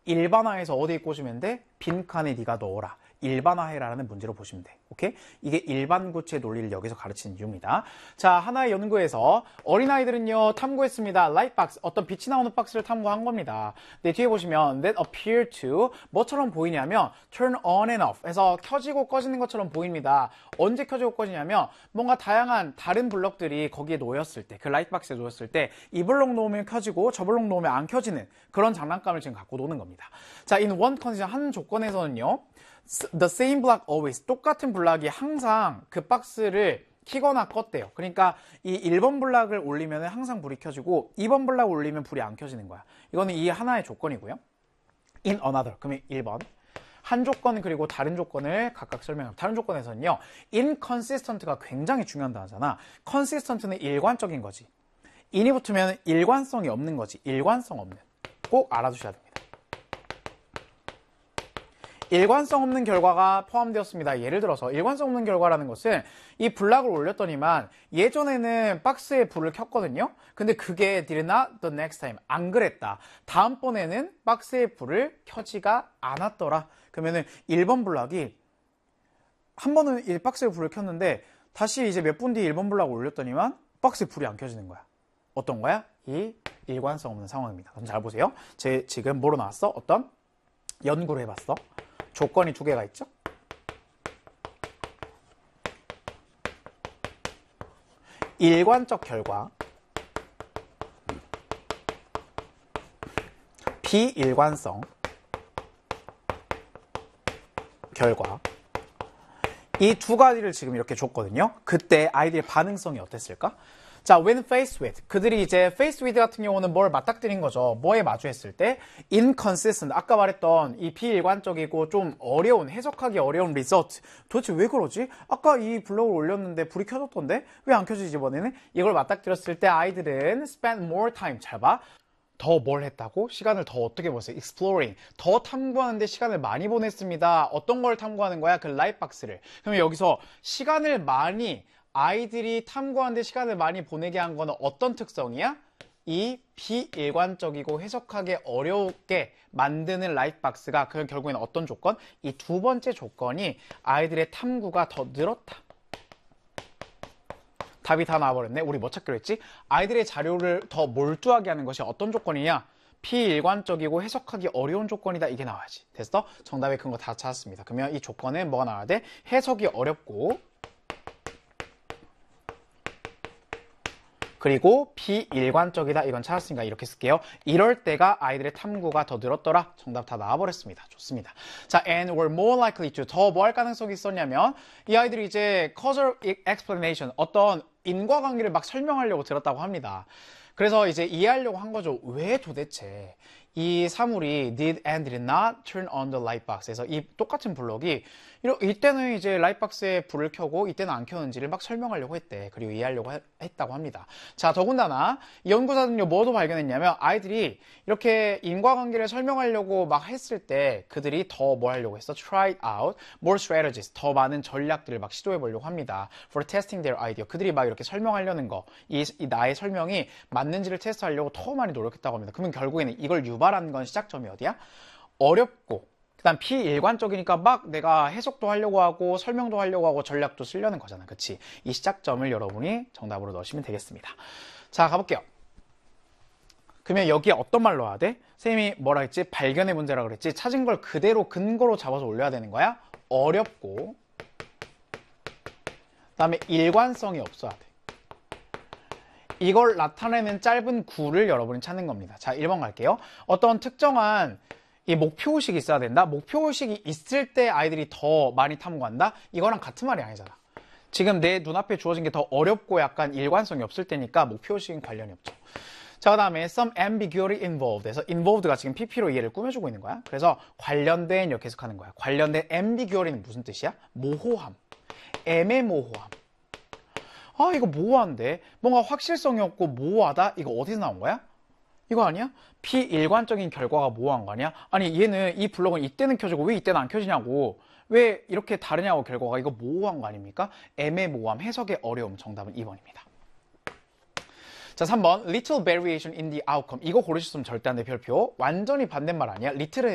일반화해서 어디에 꽂으면 돼? 빈칸에 네가 넣어라. 일반화해라는 문제로 보시면 돼. 오케이? 이게 일반구체 논리를 여기서 가르치는 이유입니다. 자, 하나의 연구에서 어린아이들은요, 탐구했습니다. light box, 어떤 빛이 나오는 박스를 탐구한 겁니다. 네, 뒤에 보시면 that appear to 뭐처럼 보이냐면 turn on and off 해서 켜지고 꺼지는 것처럼 보입니다. 언제 켜지고 꺼지냐면 뭔가 다양한 다른 블럭들이 거기에 놓였을 때, 그 라이트 박스에 놓였을 때 이 블럭 놓으면 켜지고 저 블럭 놓으면 안 켜지는 그런 장난감을 지금 갖고 노는 겁니다. 자, in one condition, 한 조건에서는요, the same block always, 똑같은 블락이 항상 그 박스를 켜거나 껐대요. 그러니까 이 1번 블락을 올리면 항상 불이 켜지고 2번 블락을 올리면 불이 안 켜지는 거야. 이거는 이 하나의 조건이고요. in another, 그러면 1번. 한 조건 그리고 다른 조건을 각각 설명합니다. 다른 조건에서는요, inconsistent가 굉장히 중요한 단어잖아. consistent는 일관적인 거지. in이 붙으면 일관성이 없는 거지. 일관성 없는. 꼭 알아두셔야 됩니다. 일관성 없는 결과가 포함되었습니다. 예를 들어서 일관성 없는 결과라는 것은 이 블락을 올렸더니만 예전에는 박스에 불을 켰거든요. 근데 그게 did not the next time, 안 그랬다. 다음번에는 박스에 불을 켜지가 않았더라. 그러면은 1번 블락이 한 번은 이 박스에 불을 켰는데 다시 이제 몇 분 뒤에 1번 블락을 올렸더니만 박스에 불이 안 켜지는 거야. 어떤 거야? 이 일관성 없는 상황입니다. 그럼 잘 보세요. 지금 뭐로 나왔어? 어떤 연구를 해봤어. 조건이 두 개가 있죠? 일관적 결과, 비일관성 결과, 이 두 가지를 지금 이렇게 줬거든요. 그때 아이들의 반응성이 어땠을까? 자, when faced with, 그들이 이제 faced with 같은 경우는 뭘 맞닥뜨린 거죠. 뭐에 마주했을 때 inconsistent, 아까 말했던 이 비일관적이고 좀 어려운, 해석하기 어려운 result. 도대체 왜 그러지? 아까 이 블럭을 올렸는데 불이 켜졌던데 왜 안 켜지지 이번에는? 이걸 맞닥뜨렸을 때 아이들은 spend more time, 잘 봐. 더 뭘 했다고? 시간을 더 어떻게 보세요? exploring. 더 탐구하는데 시간을 많이 보냈습니다. 어떤 걸 탐구하는 거야? 그 라이트 박스를. 그러면 여기서 시간을 많이, 아이들이 탐구하는데 시간을 많이 보내게 한 거는 어떤 특성이야? 이 비일관적이고 해석하기 어렵게 만드는 라이트 박스가 그 결국에는 어떤 조건? 이 두 번째 조건이 아이들의 탐구가 더 늘었다. 답이 다 나와버렸네. 우리 뭐 찾기로 했지? 아이들의 자료를 더 몰두하게 하는 것이 어떤 조건이냐? 비일관적이고 해석하기 어려운 조건이다. 이게 나와야지. 됐어? 정답의 큰 거 다 찾았습니다. 그러면 이 조건은 뭐가 나와야 돼? 해석이 어렵고 그리고 비일관적이다. 이건 찾았으니까 이렇게 쓸게요. 이럴 때가 아이들의 탐구가 더 늘었더라. 정답 다 나와버렸습니다. 좋습니다. 자, and were more likely to, 더 뭐 할 가능성이 있었냐면 이 아이들이 이제 causal explanation, 어떤 인과관계를 막 설명하려고 들었다고 합니다. 그래서 이제 이해하려고 한 거죠. 왜 도대체 이 사물이 did and did not turn on the light box에서 이 똑같은 블럭이 이때는 이제 라이트 박스에 불을 켜고 이때는 안 켜는지를 막 설명하려고 했대. 그리고 이해하려고 했다고 합니다. 자, 더군다나 연구자들은요 뭐도 발견했냐면 아이들이 이렇게 인과관계를 설명하려고 막 했을 때 그들이 더 뭐 하려고 했어? try out more strategies, 더 많은 전략들을 막 시도해 보려고 합니다. for testing their idea. 그들이 막 이렇게 설명하려는 거, 이 나의 설명이 맞는지를 테스트하려고 더 많이 노력했다고 합니다. 그러면 결국에는 이걸 유발하는 건 시작점이 어디야? 어렵고 그다음 비일관적이니까 막 내가 해석도 하려고 하고 설명도 하려고 하고 전략도 쓰려는 거잖아. 그치? 이 시작점을 여러분이 정답으로 넣으시면 되겠습니다. 자, 가볼게요. 그러면 여기에 어떤 말 넣어야 돼? 선생님이 뭐라 했지? 발견의 문제라 그랬지? 찾은 걸 그대로 근거로 잡아서 올려야 되는 거야? 어렵고 그다음에 일관성이 없어야 돼. 이걸 나타내는 짧은 구를 여러분이 찾는 겁니다. 자, 1번 갈게요. 어떤 특정한 이 목표의식이 있어야 된다. 목표의식이 있을 때 아이들이 더 많이 탐구한다. 이거랑 같은 말이 아니잖아. 지금 내 눈앞에 주어진 게 더 어렵고 약간 일관성이 없을 때니까 목표의식은 관련이 없죠. 자, 그 다음에 some ambiguity involved 에서 involved가 지금 PP로 얘를 꾸며주고 있는 거야. 그래서 관련된 이렇게 해석하는 거야. 관련된 ambiguity는 무슨 뜻이야? 모호함, 애매모호함. 아, 이거 모호한데 뭔가 확실성이 없고 모호하다? 이거 어디서 나온 거야? 이거 아니야? 비일관적인 결과가 모호한 거 아니야? 아니, 얘는 이 블럭은 이때는 켜지고 왜 이때는 안 켜지냐고, 왜 이렇게 다르냐고. 결과가 이거 모호한 거 아닙니까? 애매모호함, 해석의 어려움. 정답은 2번입니다. 자, 3번 little variation in the outcome. 이거 고르셨으면 절대 안 돼. 별표. 완전히 반대말 아니야? little은